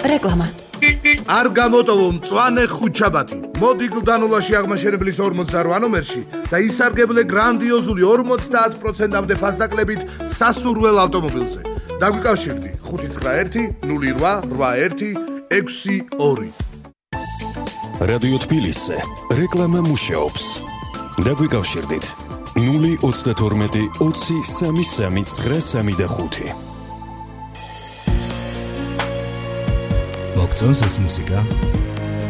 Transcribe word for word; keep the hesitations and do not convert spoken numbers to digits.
რეკლამა. არ გამოტოვო მწვანე ხუთშაბათი. მოდი გლდანულაში აღმაშენებლის ორმოცდაორი ნომერში და ისარგებლე გრანდიოზული ორმოცდაათ პროცენტამდე ფასდაკლებით სასურველ ავტომობილზე. დაგვიკავშირდი ხუთი ცხრა ერთი ნული რვა რვა ერთი ექვსი ორი. რადიო თბილისზე რეკლამა მუშაობს. დაგვიკავშირდით ნული ოცდათორმეტი ოცი სამი სამი ცხრა სამი და ხუთი. მოგწონს ეს მუსიკა?